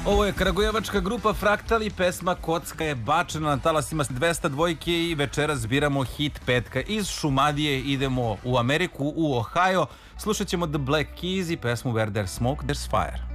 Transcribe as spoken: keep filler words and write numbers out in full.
Ovo je kragujevačka grupa Fraktal i pesma Kocka je bačena na talasima dvesta dvojke i večeras biramo hit petka. Iz Šumadije idemo u Ameriku, u Ohio. Slušat ćemo The Black Keys i pesmu Where There's Smoke, There's Fire.